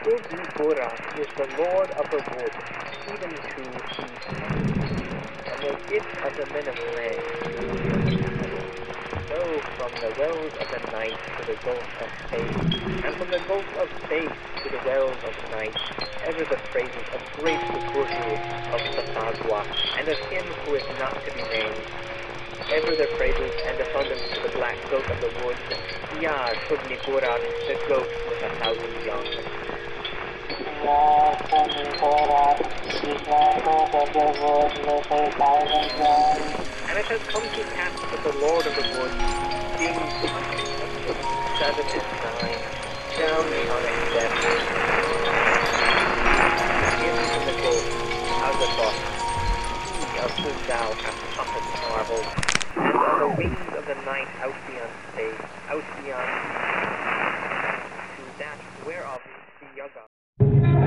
Ugibura is the lord of the wood, even to he and the gift of the men of land. So from the wells of the night to the gulf of space, and from the gulf of space to the wells of night, ever the praises of great Guru, of Sathagwa, and of him who is not to be named. Ever the praises and abundance to the black goat of the woods, Ya Subnigurat, the goat with 1,000 young. And it has come to pass that the Lord of the woods, being 7 and 9, down Shanek death, into the gulf, Azathoth, he of whom thou hast often marveled, and on the wings of the night out beyond space, out beyond to that whereof the Yaga.